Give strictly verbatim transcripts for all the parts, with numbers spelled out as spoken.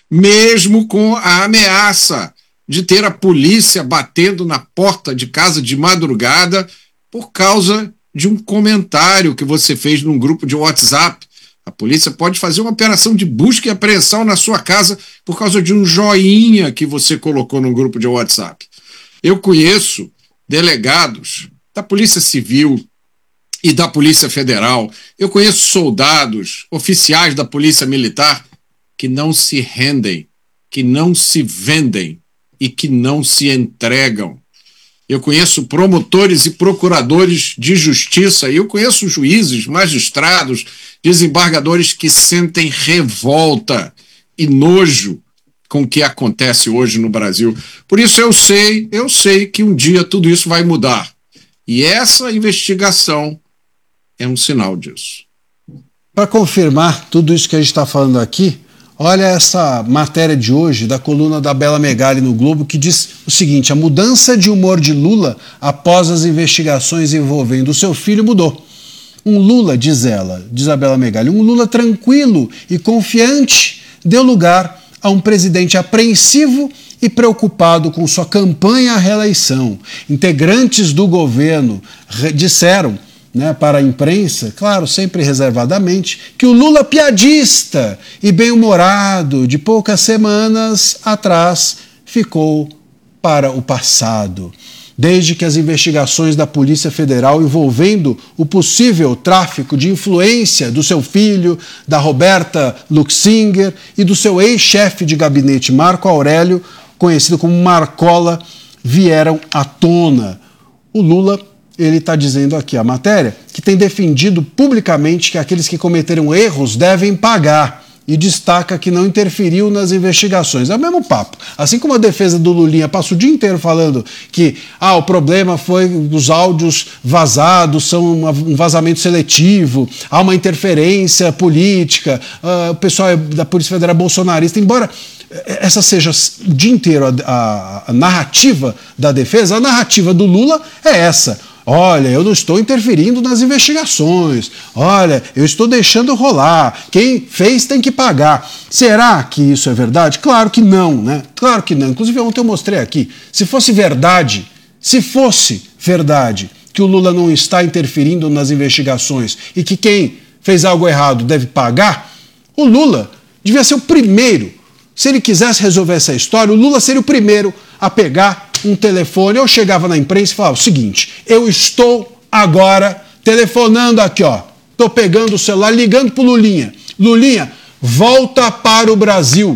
mesmo com a ameaça de ter a polícia batendo na porta de casa de madrugada por causa de um comentário que você fez num grupo de WhatsApp. A polícia pode fazer uma operação de busca e apreensão na sua casa por causa de um joinha que você colocou num grupo de WhatsApp. Eu conheço delegados da Polícia Civil e da Polícia Federal, eu conheço soldados, oficiais da Polícia Militar que não se rendem, que não se vendem e que não se entregam. Eu conheço promotores e procuradores de justiça, e eu conheço juízes, magistrados, desembargadores que sentem revolta e nojo com o que acontece hoje no Brasil. Por isso eu sei, eu sei que um dia tudo isso vai mudar. E essa investigação é um sinal disso. Para confirmar tudo isso que a gente está falando aqui, olha essa matéria de hoje da coluna da Bela Megali no Globo, que diz o seguinte: a mudança de humor de Lula após as investigações envolvendo o seu filho mudou. Um Lula, diz ela, diz a Bela Megali, um Lula tranquilo e confiante deu lugar a um presidente apreensivo e preocupado com sua campanha à reeleição. Integrantes do governo disseram, né, para a imprensa, claro, sempre reservadamente, que o Lula piadista e bem-humorado de poucas semanas atrás ficou para o passado. Desde que as investigações da Polícia Federal envolvendo o possível tráfico de influência do seu filho, da Roberta Luxinger e do seu ex-chefe de gabinete, Marco Aurélio, conhecido como Marcola, vieram à tona. O Lula, ele está dizendo aqui, a matéria, que tem defendido publicamente que aqueles que cometeram erros devem pagar e destaca que não interferiu nas investigações. É o mesmo papo. Assim como a defesa do Lulinha passa o dia inteiro falando que ah, o problema foi os áudios vazados, são um vazamento seletivo, há uma interferência política, ah, o pessoal da Polícia Federal é bolsonarista, embora essa seja o dia inteiro a, a, a narrativa da defesa, a narrativa do Lula é essa. Olha, eu não estou interferindo nas investigações. Olha, eu estou deixando rolar. Quem fez tem que pagar. Será que isso é verdade? Claro que não, né? Claro que não. Inclusive, ontem eu mostrei aqui. Se fosse verdade, se fosse verdade que o Lula não está interferindo nas investigações e que quem fez algo errado deve pagar, o Lula devia ser o primeiro. Se ele quisesse resolver essa história, o Lula seria o primeiro a pegar um telefone. Eu chegava na imprensa e falava o seguinte: eu estou agora telefonando aqui, ó. Estou pegando o celular, ligando para o Lulinha. Lulinha, volta para o Brasil.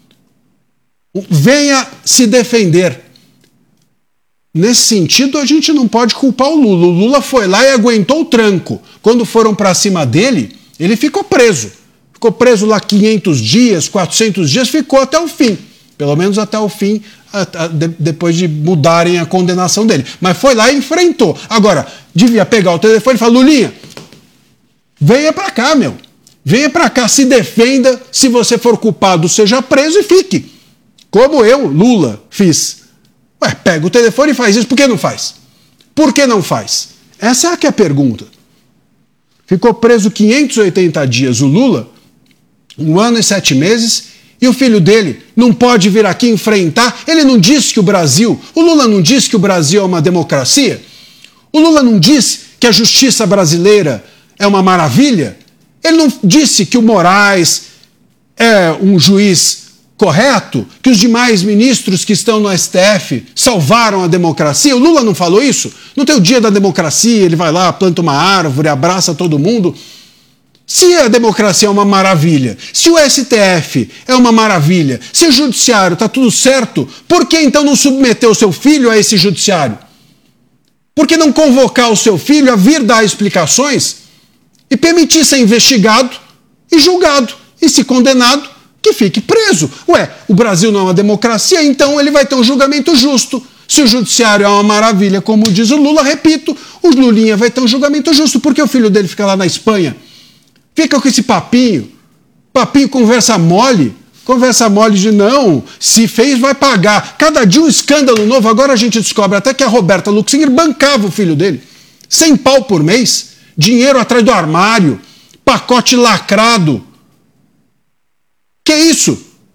Venha se defender. Nesse sentido, a gente não pode culpar o Lula. O Lula foi lá e aguentou o tranco. Quando foram para cima dele, ele ficou preso. Ficou preso lá quinhentos dias, quatrocentos dias, ficou até o fim. Pelo menos até o fim, depois de mudarem a condenação dele. Mas foi lá e enfrentou. Agora, devia pegar o telefone e falar: Lulinha, venha pra cá, meu. Venha pra cá, se defenda. Se você for culpado, seja preso e fique. Como eu, Lula, fiz. Ué, pega o telefone e faz isso. Por que não faz? Por que não faz? Essa é a que é a pergunta. Ficou preso quinhentos e oitenta dias o Lula, um ano e sete meses, e o filho dele não pode vir aqui enfrentar. Ele não disse que o Brasil, o Lula não disse que o Brasil é uma democracia? O Lula não disse que a justiça brasileira é uma maravilha? Ele não disse que o Moraes é um juiz correto? Que os demais ministros que estão no S T F salvaram a democracia? O Lula não falou isso? No teu dia da democracia, ele vai lá, planta uma árvore, abraça todo mundo. Se a democracia é uma maravilha, se o S T F é uma maravilha, se o judiciário está tudo certo, por que então não submeter o seu filho a esse judiciário? Por que não convocar o seu filho a vir dar explicações e permitir ser investigado e julgado e, se condenado, que fique preso? Ué, o Brasil não é uma democracia, então ele vai ter um julgamento justo. Se o judiciário é uma maravilha, como diz o Lula, repito, o Lulinha vai ter um julgamento justo. Por que o filho dele fica lá na Espanha? Fica com esse papinho, papinho conversa mole, conversa mole de não, se fez vai pagar. Cada dia um escândalo novo. Agora a gente descobre até que a Roberta Luxinger bancava o filho dele. Cem pau por mês, dinheiro atrás do armário, pacote lacrado. Que isso?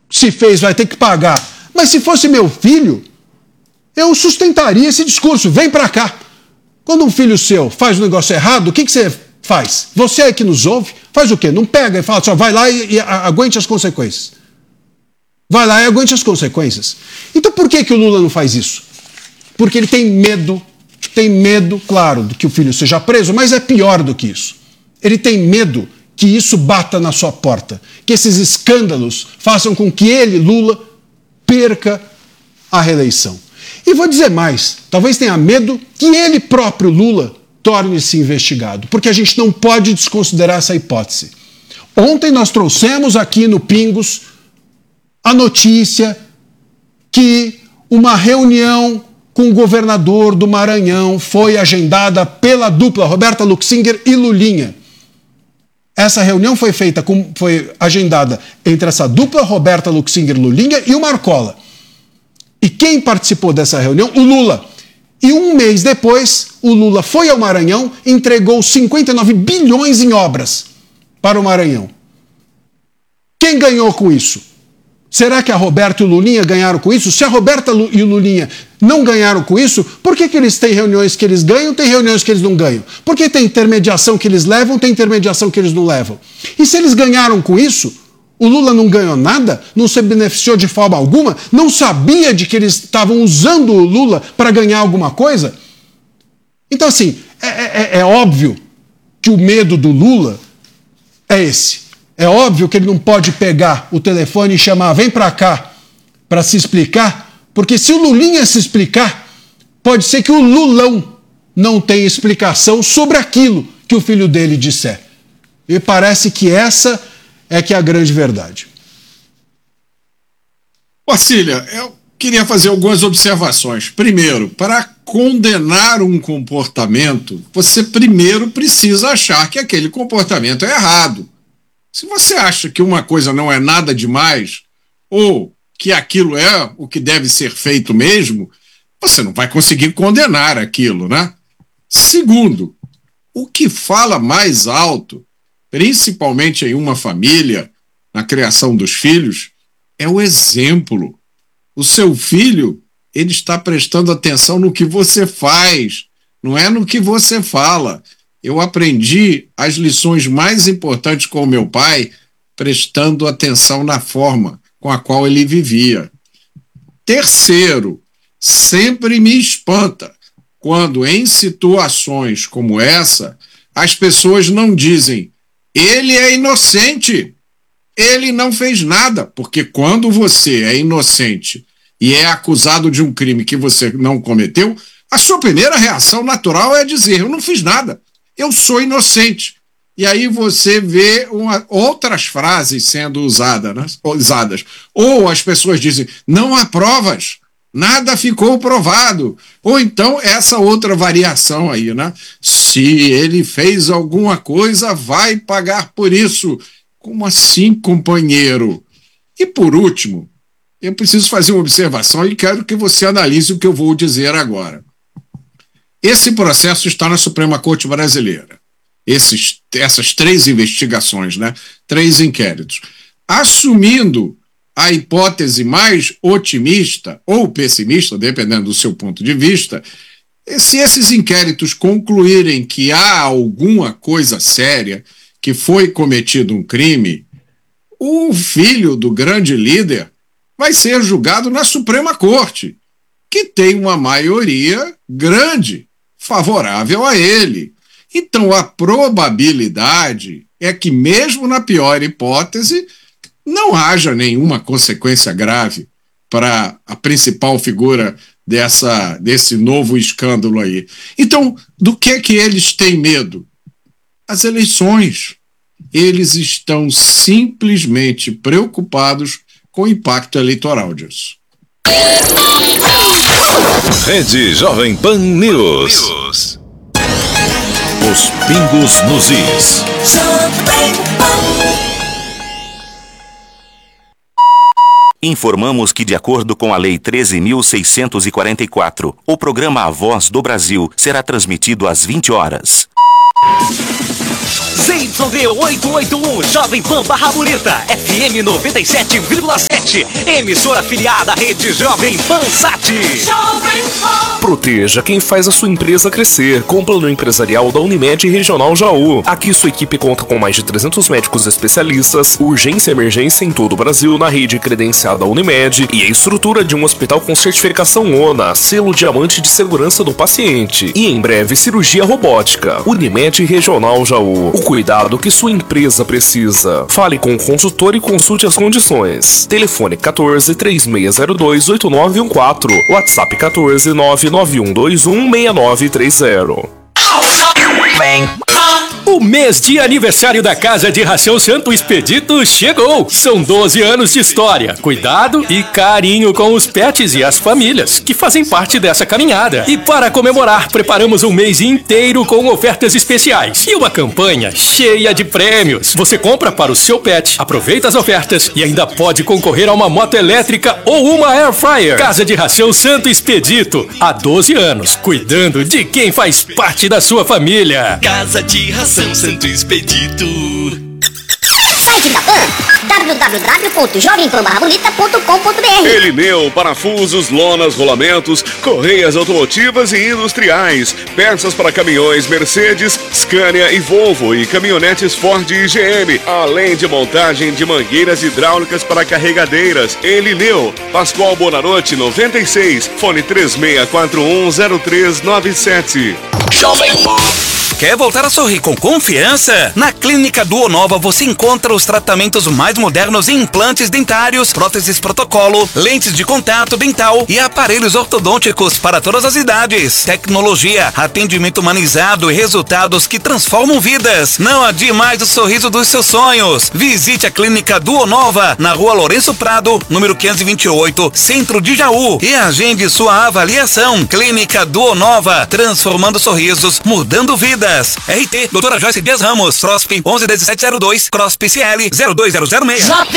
se fez, vai ter que pagar. Mas se fosse meu filho, eu sustentaria esse discurso. Vem pra cá. Quando um filho seu faz um negócio errado, o que, que você faz? Você é que nos ouve, faz o quê? Não pega e fala só, vai lá e, e aguente as consequências. Vai lá e aguente as consequências. Então por que, que o Lula não faz isso? Porque ele tem medo, tem medo, claro, de que o filho seja preso, mas é pior do que isso. Ele tem medo que isso bata na sua porta, que esses escândalos façam com que ele, Lula, perca a reeleição. E vou dizer mais, talvez tenha medo que ele próprio, Lula, torne-se investigado, porque a gente não pode desconsiderar essa hipótese. Ontem nós trouxemos aqui no Pingos a notícia que uma reunião com o governador do Maranhão foi agendada pela dupla Roberta Luxinger e Lulinha. Essa reunião foi feita, com, foi agendada entre essa dupla Roberta Luxinger e Lulinha e o Marcola. E quem participou dessa reunião? O Lula. E um mês depois, o Lula foi ao Maranhão e entregou cinquenta e nove bilhões em obras para o Maranhão. Quem ganhou com isso? Será que a Roberta e o Lulinha ganharam com isso? Se a Roberta e o Lulinha não ganharam com isso, por que, que eles têm reuniões que eles ganham, tem reuniões que eles não ganham? Por que tem intermediação que eles levam, tem intermediação que eles não levam? E se eles ganharam com isso, o Lula não ganhou nada, não se beneficiou de forma alguma, não sabia de que eles estavam usando o Lula para ganhar alguma coisa? Então, assim, é, é, é óbvio que o medo do Lula é esse. É óbvio que ele não pode pegar o telefone e chamar, vem para cá, para se explicar, porque se o Lulinha se explicar, pode ser que o Lulão não tenha explicação sobre aquilo que o filho dele disser. E parece que essa é que é a grande verdade. Orcília, eu queria fazer algumas observações. Primeiro, para condenar um comportamento, você primeiro precisa achar que aquele comportamento é errado. Se você acha que uma coisa não é nada demais, ou que aquilo é o que deve ser feito mesmo, você não vai conseguir condenar aquilo, né? Segundo, o que fala mais alto, principalmente em uma família, na criação dos filhos, é o exemplo. O seu filho, ele está prestando atenção no que você faz, não é no que você fala. Eu aprendi as lições mais importantes com o meu pai, prestando atenção na forma com a qual ele vivia. Terceiro, sempre me espanta quando, em situações como essa, as pessoas não dizem, ele é inocente, ele não fez nada, porque quando você é inocente e é acusado de um crime que você não cometeu, a sua primeira reação natural é dizer, eu não fiz nada. Eu sou inocente. E aí você vê uma, outras frases sendo usada, né? usadas. Ou as pessoas dizem, não há provas, nada ficou provado. Ou então essa outra variação aí, né? Se ele fez alguma coisa, vai pagar por isso. Como assim, companheiro? E por último, eu preciso fazer uma observação e quero que você analise o que eu vou dizer agora. Esse processo está na Suprema Corte Brasileira. Esses, essas três investigações, né? Três inquéritos. Assumindo a hipótese mais otimista ou pessimista, dependendo do seu ponto de vista, se esses inquéritos concluírem que há alguma coisa séria, que foi cometido um crime, o filho do grande líder vai ser julgado na Suprema Corte, que tem uma maioria grande favorável a ele. Então, a probabilidade é que, mesmo na pior hipótese, não haja nenhuma consequência grave para a principal figura dessa, desse novo escândalo aí. Então, do que é que eles têm medo? As eleições. Eles estão simplesmente preocupados com o impacto eleitoral disso. Rede Jovem Pan News. Os pingos nos is. Informamos que, de acordo com a Lei treze mil seiscentos e quarenta e quatro, o programa A Voz do Brasil será transmitido às vinte horas. Z Y D oitocentos e oitenta e um, Jovem Pan Barra Bonita, F M noventa e sete vírgula sete, emissora afiliada à rede Jovem Pan Sat. Proteja quem faz a sua empresa crescer com o plano empresarial da Unimed Regional Jaú. Aqui sua equipe conta com mais de trezentos médicos especialistas, urgência e emergência em todo o Brasil na rede credenciada Unimed e a estrutura de um hospital com certificação ONA, selo diamante de segurança do paciente. E em breve cirurgia robótica. Unimed Regional Jaú. O cuidado que sua empresa precisa. Fale com o consultor e consulte as condições. Telefone quatorze, três seis zero dois, oito nove um quatro. WhatsApp quatorze, nove nove um dois um seis nove três zero. O mês de aniversário da Casa de Ração Santo Expedito chegou. São doze anos de história, cuidado e carinho com os pets e as famílias que fazem parte dessa caminhada. E para comemorar, preparamos um mês inteiro com ofertas especiais e uma campanha cheia de prêmios. Você compra para o seu pet, aproveita as ofertas e ainda pode concorrer a uma moto elétrica ou uma air fryer. Casa de Ração Santo Expedito, há doze anos, cuidando de quem faz parte da sua família. Casa de Ração Santo Expedito. Site da Pan, w w w ponto jovem pan barra bonita ponto com ponto b r. Elineu, parafusos, lonas, rolamentos, correias automotivas e industriais, peças para caminhões Mercedes, Scania e Volvo e caminhonetes Ford e G M, além de montagem de mangueiras hidráulicas para carregadeiras. Elineu, Pascoal Bonarotti noventa e seis, fone três seis quatro um zero três nove sete. Jovem Pan. Quer voltar a sorrir com confiança? Na Clínica Duonova você encontra os tratamentos mais modernos em implantes dentários, próteses protocolo, lentes de contato dental e aparelhos ortodônticos para todas as idades. Tecnologia, atendimento humanizado e resultados que transformam vidas. Não adie mais o sorriso dos seus sonhos. Visite a Clínica Duonova na Rua Lourenço Prado, número quinhentos e vinte e oito, Centro de Jaú, e agende sua avaliação. Clínica Duonova, transformando sorrisos, mudando vidas. R T, doutora Joyce Dias Ramos, C R O S P onze dezessete zero dois, C R O S P C L zero dois zero zero seis.